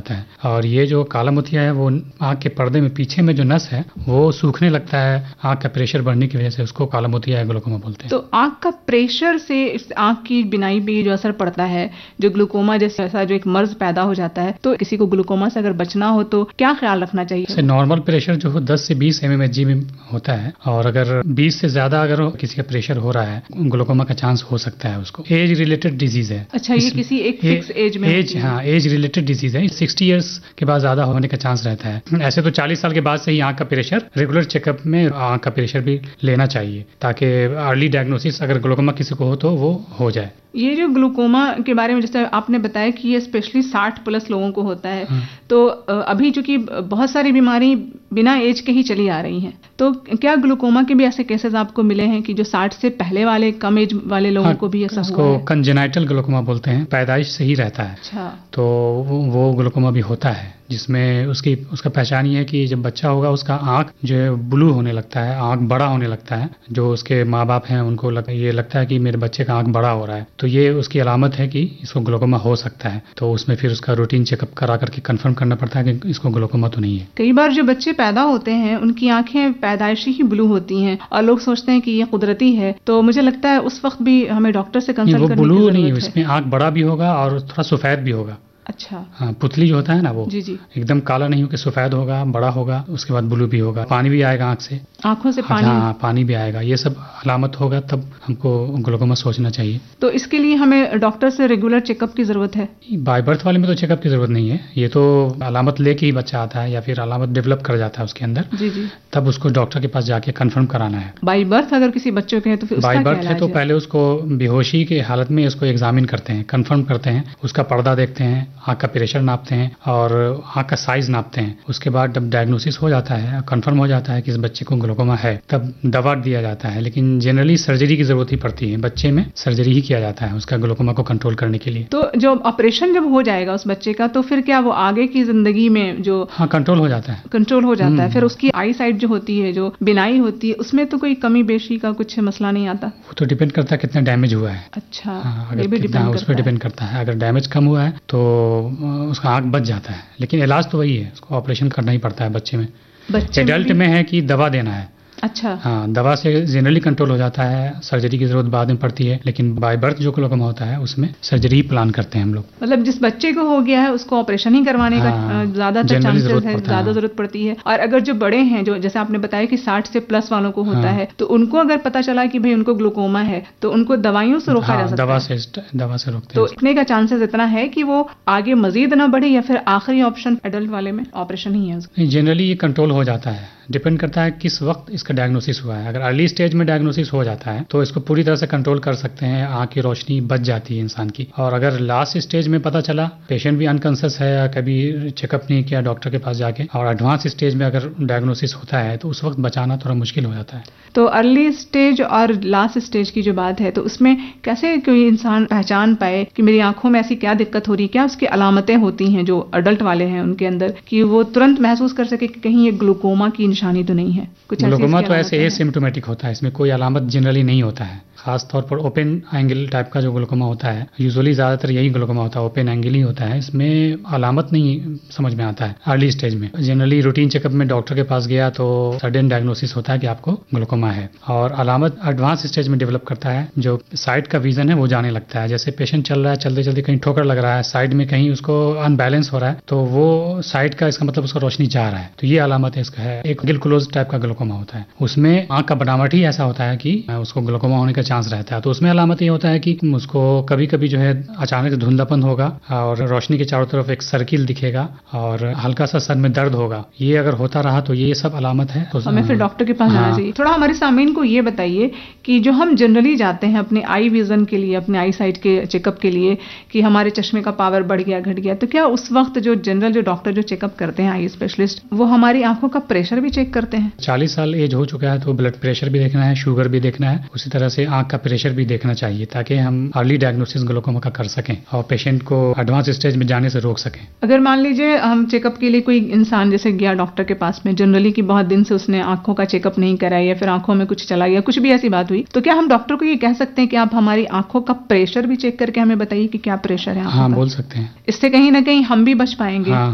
है। और ये जो काला मोतिया है वो आँख के पर्दे में पीछे में जो नस है वो सूखने लगता है आँख का प्रेशर बढ़ने की वजह से, उसको काला मोतिया या ग्लूकोमा बोलते हैं। तो आँख का प्रेशर से इस आँख की बिनाई पे जो असर पड़ता है, जो ग्लूकोमा जैसा जो एक मर्ज पैदा हो जाता है, तो किसी को ग्लूकोमा से अगर बचना हो तो क्या ख्याल रखना चाहिए? नॉर्मल प्रेशर जो 10 से 20 mmHg में होता है, और अगर 20 से ज्यादा अगर किसी का प्रेशर हो रहा है ग्लूकोमा का चांस हो सकता है उसको। एज रिलेटेड डिजीज है। अच्छा, ये किसी एक फिक्स एज में? एज रिलेटेड डिजीज है। 60 ईयर्स के बाद ज्यादा होने का चांस रहता है। ऐसे तो 40 साल के बाद से ही आंख का प्रेशर रेगुलर चेकअप में आंख का प्रेशर भी लेना चाहिए, ताकि अर्ली डायग्नोसिस अगर ग्लूकोमा किसी को हो तो वो हो जाए। ये जो ग्लूकोमा के बारे में जैसे आपने बताया कि ये स्पेशली 60+ लोगों को होता है, तो अभी चूंकि बहुत सारी बीमारी बिना एज के ही चली आ रही हैं, तो क्या ग्लूकोमा के भी ऐसे केसेस आपको मिले हैं कि जो 60 से पहले वाले कम एज वाले लोगों को भी ऐसा हुआ है? कंजेनाइटल ग्लूकोमा बोलते हैं, पैदाइश से ही रहता है। अच्छा। तो वो ग्लूकोमा भी होता है, जिसमें उसका पहचान ये है कि जब बच्चा होगा उसका आंख जो है ब्लू होने लगता है, आंख बड़ा होने लगता है। जो उसके माँ बाप हैं उनको ये लगता है कि मेरे बच्चे का आंख बड़ा हो रहा है, तो ये उसकी अलामत है कि इसको ग्लूकोमा हो सकता है। तो उसमें फिर उसका रूटीन चेकअप करा करके कंफर्म करना पड़ता है कि इसको ग्लूकोमा तो नहीं है। कई बार जो बच्चे पैदा होते हैं उनकी आंखें पैदाइशी ही ब्लू होती हैं और लोग सोचते हैं कि ये कुदरती है, तो मुझे लगता है उस वक्त भी हमें डॉक्टर से कंसल्ट करने की जरूरत है। ब्लू नहीं है, इसमें आंख बड़ा भी होगा और थोड़ा सफेद भी होगा। अच्छा। हाँ, पुतली जो होता है ना वो जी। एकदम काला नहीं होकर सफेद होगा, बड़ा होगा, उसके बाद ब्लू भी होगा, पानी भी आएगा आंख से, आंखों से पानी। हाँ, पानी भी आएगा। ये सब अलामत होगा तब हमको ग्लूकोमा सोचना चाहिए। तो इसके लिए हमें डॉक्टर से रेगुलर चेकअप की जरूरत है? बाय बर्थ वाले में तो चेकअप की जरूरत नहीं है, ये तो अलामत लेके ही बच्चा आता है या फिर अलामत डेवलप कर जाता है उसके अंदर। जी। तब उसको डॉक्टर के पास जाके कंफर्म कराना है। बाय बर्थ अगर किसी बच्चों के हैं तो फिर बाय बर्थ है तो पहले उसको बेहोशी की हालत में उसको एग्जामिन करते हैं, कंफर्म करते हैं, उसका पर्दा देखते हैं, आंख का प्रेशर नापते हैं और आंख का साइज नापते हैं। उसके बाद जब डायग्नोसिस हो जाता है, कंफर्म हो जाता है कि इस बच्चे को ग्लूकोमा है, तब दवा दिया जाता है। लेकिन जनरली सर्जरी की जरूरत ही पड़ती है, बच्चे में सर्जरी ही किया जाता है उसका ग्लूकोमा को कंट्रोल करने के लिए। तो जो ऑपरेशन जब हो जाएगा उस बच्चे का, तो फिर क्या वो आगे की जिंदगी में जो कंट्रोल हो जाता है? कंट्रोल हो जाता है। फिर उसकी आई साइट जो होती है, जो बिनाई होती है, उसमें तो कोई कमी बेशी का कुछ मसला नहीं आता? वो तो डिपेंड करता है कितना डैमेज हुआ है। अच्छा। ये भी उस पर डिपेंड करता है। अगर डैमेज कम हुआ है तो उसका आंख बच जाता है, लेकिन इलाज तो वही है, उसको ऑपरेशन करना ही पड़ता है बच्चे में। एडल्ट में है कि दवा देना है। अच्छा। हाँ, दवा से जनरली कंट्रोल हो जाता है, सर्जरी की जरूरत बाद में पड़ती है। लेकिन बाय बर्थ जो ग्लूकोमा होता है उसमें सर्जरी प्लान करते हैं हम लोग। मतलब जिस बच्चे को हो गया है उसको ऑपरेशन ही करवाने का ज्यादातर चांसेस है, ज्यादा जरूरत पड़ती है। और अगर जो बड़े हैं, जो जैसे आपने बताया कि 60 से प्लस वालों को होता है, तो उनको अगर पता चला कि भाई उनको ग्लूकोमा है तो उनको दवाइयों से रोका जा सकता है? दवा से रोकते हैं। तो इतने का चांसेस इतना है कि वो आगे मजीद ना बढ़े, या फिर आखिरी ऑप्शन एडल्ट वाले में ऑपरेशन ही है? जनरली ये कंट्रोल हो जाता है, डिपेंड करता है किस वक्त इसका डायग्नोसिस हुआ है। अगर अर्ली स्टेज में डायग्नोसिस हो जाता है तो इसको पूरी तरह से कंट्रोल कर सकते हैं, आंख की रोशनी बच जाती है इंसान की। और अगर लास्ट स्टेज में पता चला पेशेंट भी अनकॉन्शियस है या कभी चेकअप नहीं किया डॉक्टर के पास जाके, और एडवांस स्टेज में अगर डायग्नोसिस होता है तो उस वक्त बचाना थोड़ा मुश्किल हो जाता है। तो अर्ली स्टेज और लास्ट स्टेज की जो बात है, तो उसमें कैसे कोई इंसान पहचान पाए कि मेरी आंखों में ऐसी क्या दिक्कत हो रही है, क्या उसकी अलामतें होती हैं जो अडल्ट वाले हैं उनके अंदर, कि वो तुरंत महसूस कर सके कि कहीं ये ग्लूकोमा की निशानी तो नहीं है? कुछ ग्लूकोमा तो ऐसे एसिम्प्टोमेटिक होता है, इसमें कोई अलामत जनरली नहीं होता है। खास तौर पर ओपन एंगल टाइप का जो ग्लूकोमा होता है, यूजुअली ज्यादातर यही ग्लूकोमा होता है, ओपन एंगल ही होता है। इसमें अलामत नहीं समझ में आता है अर्ली स्टेज में। जनरली रूटीन चेकअप में डॉक्टर के पास गया तो सडन डायग्नोसिस होता है कि आपको ग्लूकोमा है, और अलामत एडवांस स्टेज में डेवलप करता है। जो साइड का विजन है वो जाने लगता है, जैसे पेशेंट चल रहा है, चलते चलते कहीं ठोकर लग रहा है, साइड में कहीं उसको अनबैलेंस हो रहा है, तो वो साइड का इसका मतलब उसका रोशनी जा रहा है, तो ये अलामत है इसका है। एक गिल क्लोज टाइप का ग्लूकोमा होता है, उसमें आंख का बनावट ही ऐसा होता है कि उसको ग्लूकोमा होने का चांस रहता है। तो उसमें अलामत ये होता है कि उसको कभी कभी जो है अचानक धुंधलापन होगा और रोशनी के चारों तरफ एक सर्किल दिखेगा और हल्का सा सर में दर्द होगा। ये अगर होता रहा तो ये सब अलामत है, तो हमें फिर डॉक्टर के पास जाना चाहिए। थोड़ा हमारे सामीन को ये बताइए कि जो हम जनरली जाते हैं अपने आई विजन के लिए, अपने आई साइट के चेकअप के लिए, कि हमारे चश्मे का पावर बढ़ गया, घट गया, तो क्या उस वक्त जो जनरल जो डॉक्टर जो चेकअप करते हैं, आई स्पेशलिस्ट, वो हमारी आंखों का प्रेशर भी चेक करते हैं? 40 साल एज हो चुका है तो ब्लड प्रेशर भी देखना है, शुगर भी देखना है, उसी तरह से आंख का प्रेशर भी देखना चाहिए, ताकि हम अर्ली डायग्नोसिस ग्लूकोमा का कर सकें और पेशेंट को एडवांस स्टेज में जाने से रोक सकें। अगर मान लीजिए हम चेकअप के लिए कोई इंसान जैसे गया डॉक्टर के पास में, जनरली कि बहुत दिन से उसने आंखों का चेकअप नहीं कराया या फिर आंखों में कुछ चला गया, कुछ भी ऐसी बात हुई, तो क्या हम डॉक्टर को ये कह सकते हैं कि आप हमारी आंखों का प्रेशर भी चेक करके हमें बताइए कि क्या प्रेशर है? हाँ, बोल सकते हैं। इससे कहीं ना कहीं हम भी बच पाएंगे।